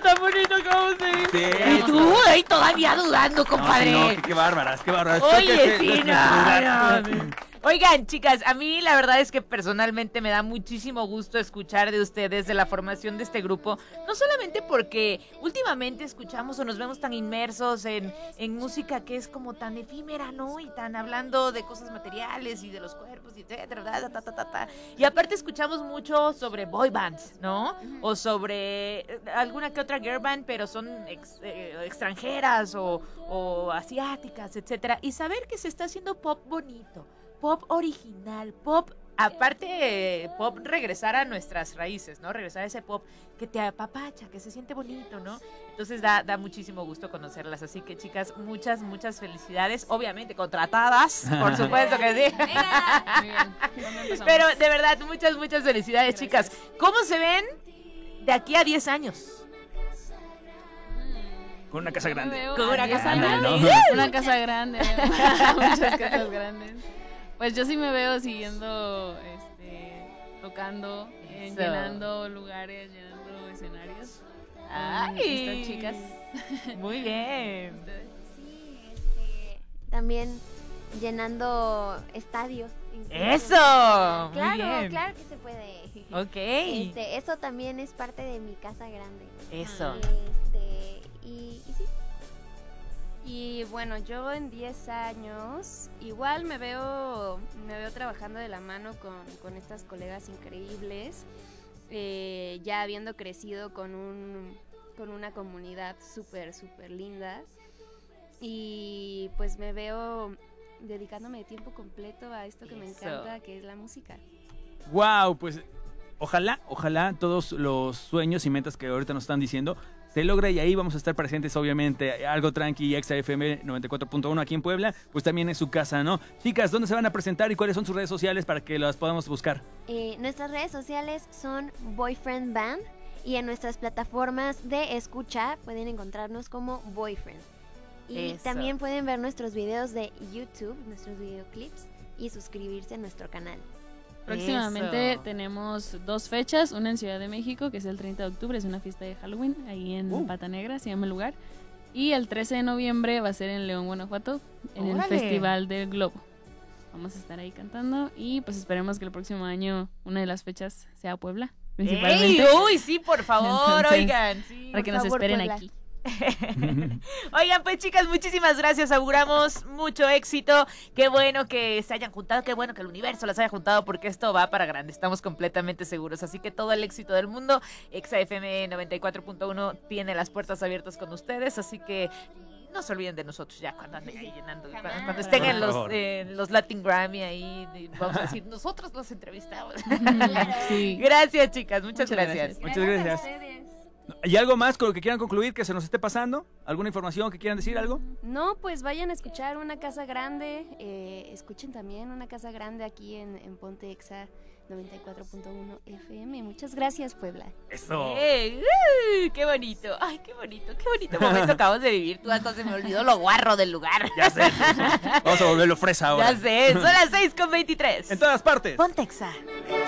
tan bonito acabamos de ir. Sí. Y tú ahí todavía dudando, compadre. No, qué bárbaras, qué bárbaras. Oye, sí, no. Oigan, chicas, a mí la verdad es que personalmente me da muchísimo gusto escuchar de ustedes, de la formación de este grupo, no solamente porque últimamente escuchamos o nos vemos tan inmersos en música que es como tan efímera, ¿no? Y tan hablando de cosas materiales y de los cuerpos y etcétera, y aparte escuchamos mucho sobre boy bands, ¿no? O sobre alguna que otra girl band, pero son extranjeras o asiáticas, etcétera. Y saber que se está haciendo pop bonito, pop original, pop, aparte pop regresar a nuestras raíces, ¿no? Regresar a ese pop que te apapacha, que se siente bonito, ¿no? Entonces da muchísimo gusto conocerlas. Así que, chicas, muchas felicidades. Obviamente contratadas, por supuesto que sí. Muy bien. Pero de verdad, muchas felicidades, chicas. ¿Cómo se ven de aquí a 10 años? Con una casa grande. Veo Con a una 10 casa años, grande. Una casa grande. Muchas casas grandes. Pues yo sí me veo siguiendo, tocando, Eso. llenando lugares, llenando escenarios. Ay. Estas chicas. Muy bien. Sí, también llenando estadios. Eso. Muy Claro, bien. claro que se puede. Ok. Eso también es parte de mi casa grande. Eso. Y sí. Y bueno, yo en 10 años igual me veo trabajando de la mano con estas colegas increíbles, ya habiendo crecido con una comunidad súper linda, y pues me veo dedicándome tiempo completo a esto que me encanta, que es la música. Wow, pues ojalá todos los sueños y metas que ahorita nos están diciendo se logra, y ahí vamos a estar presentes, obviamente. Algo Tranqui, XFM 94.1 aquí en Puebla, pues también es su casa, ¿no? Chicas, ¿dónde se van a presentar y cuáles son sus redes sociales para que las podamos buscar? Nuestras redes sociales son Boyfriend Band, y en nuestras plataformas de escucha pueden encontrarnos como Boyfriend. Y Eso. también pueden ver nuestros videos de YouTube, nuestros videoclips, y suscribirse a nuestro canal. Próximamente Eso. tenemos 2 fechas, una en Ciudad de México, que es el 30 de octubre, es una fiesta de Halloween, ahí en Pata Negra, se llama el lugar. Y el 13 de noviembre va a ser en León, Guanajuato, en el ¡Órale! Festival del Globo. Vamos a estar ahí cantando y pues esperemos que el próximo año una de las fechas sea Puebla, principalmente. ¡Ey! Uy, sí, por favor, Entonces, oigan. Sí. para que por nos favor, esperen Puebla. aquí. Oigan, pues chicas, muchísimas gracias, auguramos mucho éxito, qué bueno que se hayan juntado, qué bueno que el universo las haya juntado, porque esto va para grande, estamos completamente seguros, así que todo el éxito del mundo. XFM 94.1 tiene las puertas abiertas con ustedes, así que no se olviden de nosotros ya cuando anden ahí llenando, cuando estén en los Latin Grammy ahí, vamos a decir, nosotros los entrevistamos. Sí. Gracias, chicas, muchas Muchas gracias. Muchas gracias. a ustedes. ¿Y algo más con lo que quieran concluir que se nos esté pasando? ¿Alguna información que quieran decir, algo? No, pues vayan a escuchar Una Casa Grande, escuchen también Una Casa Grande aquí en Ponte Exa 94.1 FM. Muchas gracias, Puebla. Eso. ¡Ey! ¡Qué bonito! ¡Ay, qué bonito momento acabamos de vivir! Tú hasta se me olvidó lo guarro del lugar. Ya sé. Vamos a volverlo fresa ahora. Ya sé, son las 6:23. En todas partes. Ponte Exa.